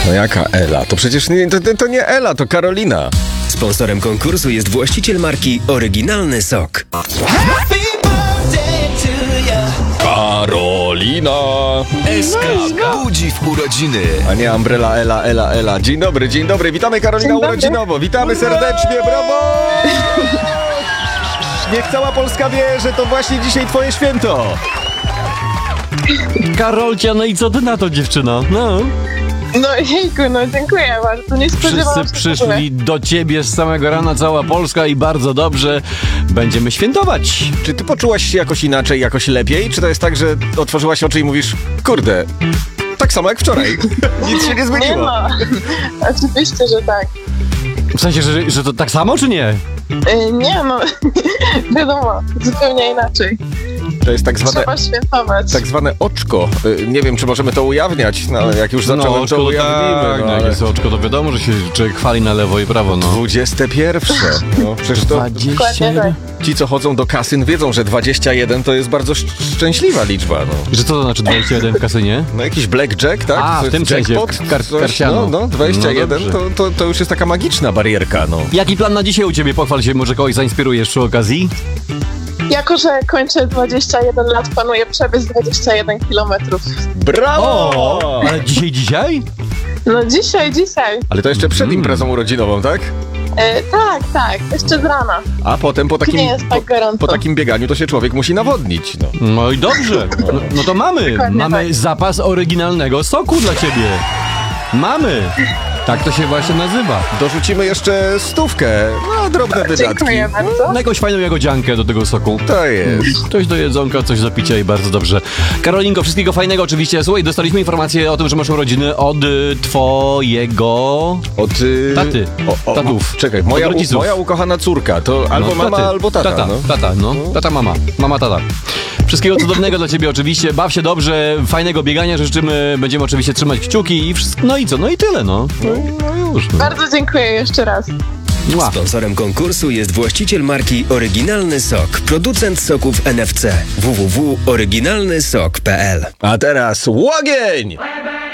No jaka Ela? To przecież to nie Ela, to Karolina. Sponsorem konkursu jest właściciel marki Oryginalny Sok. Karolina! SK budzi w urodziny. A nie Umbrella, Ela. Dzień dobry. Witamy Karolina urodzinowo. Witamy serdecznie, brawo! Niech cała Polska wie, że to właśnie dzisiaj twoje święto. Karolcia, no i co ty na to, dziewczyno? No. No jejku, no dziękuję bardzo, nie spodziewałam się. Wszyscy przyszli do ciebie z samego rana, cała Polska i bardzo dobrze. Będziemy świętować. Czy ty poczułaś się jakoś inaczej, jakoś lepiej? Czy to jest tak, że otworzyłaś oczy i mówisz, kurde, tak samo jak wczoraj, nic się nie zmieniło? Nie no, oczywiście, że tak. W sensie, że to tak samo, czy nie? Nie no, wiadomo, zupełnie inaczej. To jest tak zwane... Trzeba świętować. Tak zwane oczko. Nie wiem, czy możemy to ujawniać, no ale jak już zacząłem, oczko to ujawnimy. tak, No, jak ale... jest oczko, to wiadomo, że się człowiek chwali na lewo i prawo, no. 21. No, przecież to 21? ci, co chodzą do kasyn, wiedzą, że 21 to jest bardzo szczęśliwa liczba. No. Że co to znaczy 21 w kasynie? No jakiś blackjack, tak? A, To w tym jest sensie, jackpot, coś, karciano. No, 21 No to już jest taka magiczna barierka, no. Jaki plan na dzisiaj u ciebie? Pochwal się, może kogoś zainspirujesz przy okazji? Jako, że kończę 21 lat, planuję przebiec 21 kilometrów. Brawo! Ale dzisiaj? No dzisiaj. Ale to jeszcze przed imprezą urodzinową, tak? Tak, jeszcze z rana. A potem Nie jest tak gorąco. po takim bieganiu to się człowiek musi nawodnić, no. No i dobrze. No to mamy Dokładnie tak. zapas oryginalnego soku dla ciebie. Mamy. Tak to się właśnie nazywa. Dorzucimy jeszcze 100, no drobne wydatki. Dziękuję bardzo. Na jakąś fajną jagodziankę do tego soku. To jest. Coś do jedzonka, coś do picia i bardzo dobrze. Karolinko, wszystkiego fajnego oczywiście. Słuchaj, dostaliśmy informację o tym, że masz urodziny od twojego... Od taty. Tatów. Czekaj, Od rodziców. moja ukochana córka, to albo mama, taty. albo tata. Tata, tata, mama. Mama, tata. Wszystkiego cudownego dla ciebie oczywiście. Baw się dobrze, fajnego biegania życzymy. Będziemy oczywiście trzymać kciuki i wszystko. No i co? No i tyle, no. No już. No. Bardzo dziękuję jeszcze raz. Mua. Sponsorem konkursu jest właściciel marki Oryginalny Sok, producent soków NFC. www.oryginalnysok.pl. A teraz łogień!